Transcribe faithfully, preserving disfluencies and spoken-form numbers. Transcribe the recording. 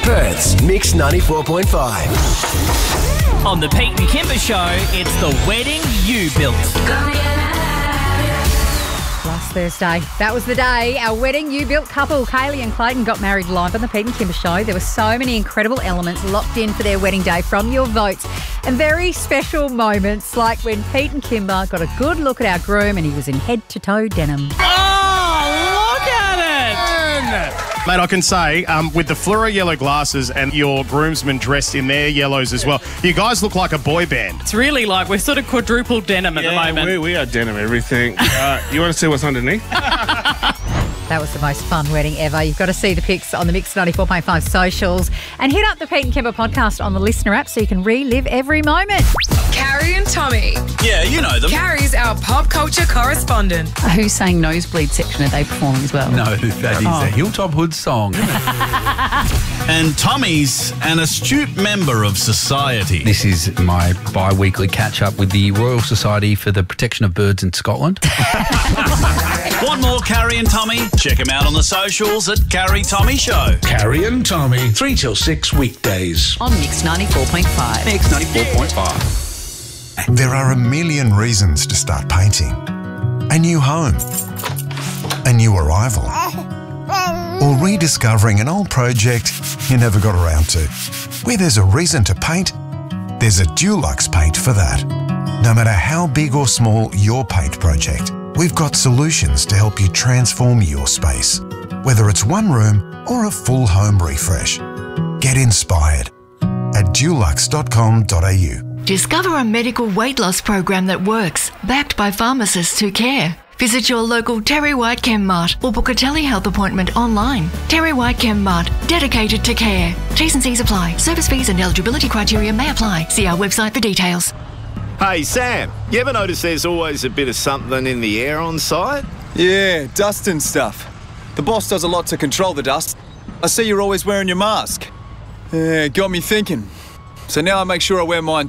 Perth's Mix ninety-four point five. On the Pete and Kimber Show, it's the wedding you built. Last Thursday, that was the day our wedding you built couple, Kaylee and Clayton, got married live on the Pete and Kimber Show. There were so many incredible elements locked in for their wedding day from your votes, and very special moments like when Pete and Kimber got a good look at our groom and he was in head-to-toe denim. Oh, look at it! Mate, I can say, um, with the fluoro yellow glasses and your groomsmen dressed in their yellows as well, you guys look like a boy band. It's really like we're sort of quadruple denim at yeah, the moment. We, we are denim everything. Uh, you want to see what's underneath? That was the most fun wedding ever. You've got to see the pics on the Mix ninety-four point five socials and hit up the Pete and Kimber podcast on the Listener app so you can relive every moment. Carrie and Tommy. Yeah, you know them. Carrie's our pop culture correspondent. Who's saying Nosebleed section are they performing as well? No, that is Oh. a Hilltop Hood song. And Tommy's an astute member of society. This is my bi-weekly catch-up with the Royal Society for the Protection of Birds in Scotland. Want more Carrie and Tommy? Check them out on the socials at Carrie Tommy Show. Carrie and Tommy, three till six weekdays. On Mix ninety-four point five. Mix ninety-four point five. There are a million reasons to start painting. A new home, a new arrival, or rediscovering an old project you never got around to. Where there's a reason to paint, there's a Dulux paint for that. No matter how big or small your paint project, we've got solutions to help you transform your space, whether it's one room or a full home refresh. Get inspired at dulux dot com dot a u. Discover a medical weight loss program that works, backed by pharmacists who care. Visit your local Terry White Chem Mart or book a telehealth appointment online. Terry White Chem Mart, dedicated to care. T's and C's apply. Service fees and eligibility criteria may apply. See our website for details. Hey, Sam, you ever notice there's always a bit of something in the air on site? Yeah, dust and stuff. The boss does a lot to control the dust. I see you're always wearing your mask. Yeah, got me thinking. So now I make sure I wear mine